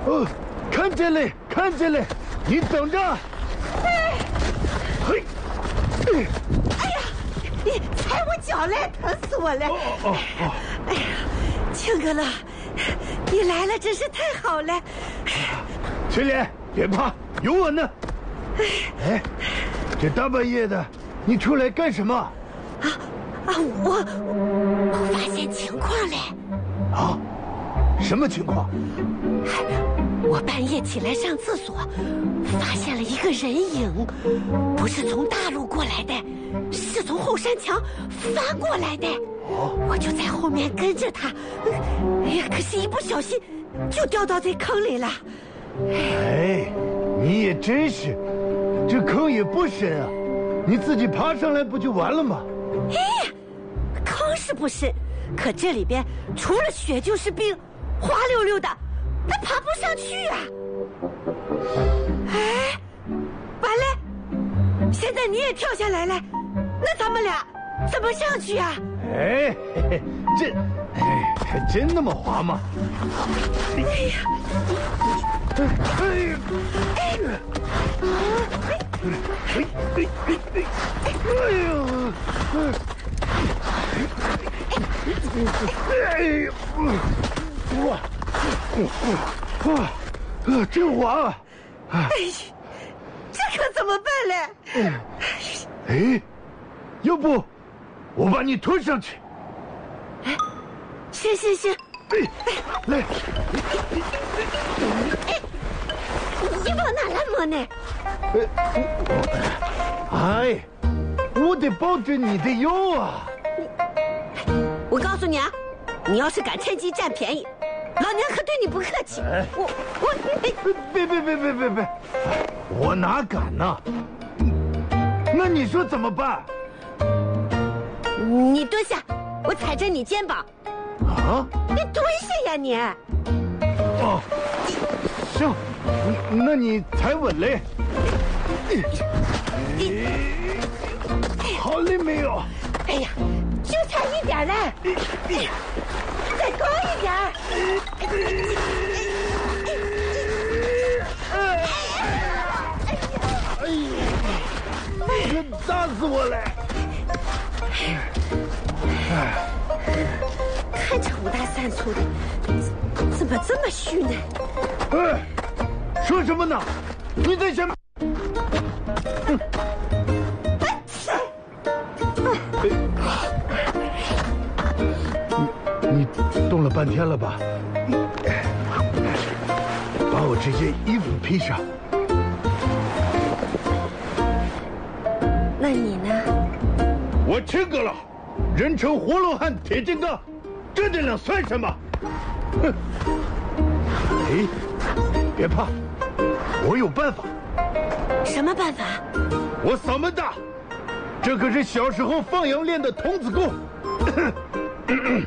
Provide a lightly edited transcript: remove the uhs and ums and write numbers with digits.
看见了，看见了，你等着。嘿， 哎呀，你踩我脚了，疼死我了！哎呀，庆哥了，你来了真是太好了。 青莲，别怕，有我呢。哎，这大半夜的，你出来干什么？ 我发现情况了。 啊？什么情况？ 我半夜起来上厕所，发现了一个人影，不是从大路过来的，是从后山墙翻过来的。我就在后面跟着他，哎呀，可是一不小心就掉到这坑里了。 哎，你也真是，这坑也不深啊，你自己爬上来不就完了吗？ 哎，坑是不深，可这里边除了雪就是冰，滑溜溜的，那爬不上去啊！哎，完了，现在你也跳下来了，那咱们俩怎么上去啊？ 哎，这，还真那么滑吗？ 哎呀， 真滑啊！ 哎，这可怎么办嘞？ 哎，要不我把你推上去？ 哎，行。 来， 你往哪来摸呢？ 哎，我得抱着你的腰啊！ 我告诉你啊，你要是敢趁机占便宜，老娘可对你不客气。 别，我哪敢呢？那你说怎么办？ 你蹲下，我踩着你肩膀。 啊？ 你蹲下呀你！ 哦，行，那你踩稳嘞。好了没有？ 哎呀，就差一点了，再高一点。 哎呀，打死我了！ 看着5大3粗的，怎么这么虚呢？ 哎，说什么呢？你在前面。你动了半天了吧？把我这件衣服披上。 那你呢？ 我吃过了，人称活罗汉铁金刚，这点量算什么？哼！哎，别怕，我有办法。 什么办法？ 我嗓门大，这可是小时候放羊练的童子功。